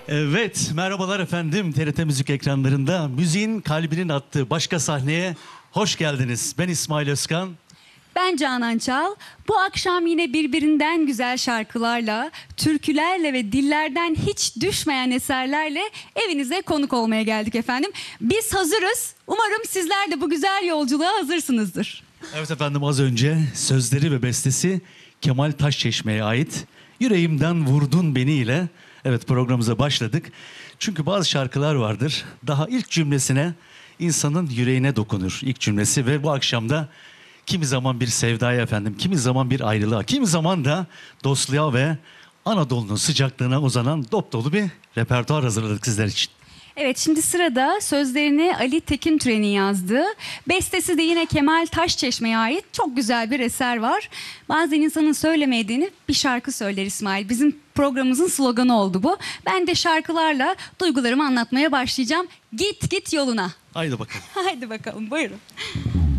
Evet, merhabalar efendim. TRT Müzik ekranlarında müziğin kalbinin attığı başka sahneye hoş geldiniz. Ben İsmail Özkan. Ben Canan Çal. Bu akşam yine birbirinden güzel şarkılarla, türkülerle ve dillerden hiç düşmeyen eserlerle evinize konuk olmaya geldik efendim. Biz hazırız. Umarım sizler de bu güzel yolculuğa hazırsınızdır. Evet efendim, az önce sözleri ve bestesi Kemal Taşçeşme'ye ait Yüreğimden Vurdun Beni ile programımıza başladık. Çünkü bazı şarkılar vardır. Daha ilk cümlesine insanın yüreğine dokunur ilk cümlesi ve bu akşam da kimi zaman bir sevdaya efendim, kimi zaman bir ayrılığa, kimi zaman da dostluğa ve Anadolu'nun sıcaklığına uzanan dop dolu bir repertuar hazırladık sizler için. Evet, şimdi sırada sözlerini Ali Tekintüren'in yazdığı, bestesi de yine Kemal Taşçeşme'ye ait çok güzel bir eser var. Bazen insanın söylemediğini bir şarkı söyler İsmail. Bizim programımızın sloganı oldu bu. Ben de şarkılarla duygularımı anlatmaya başlayacağım. Git git yoluna. Haydi bakalım. Haydi bakalım, buyurun.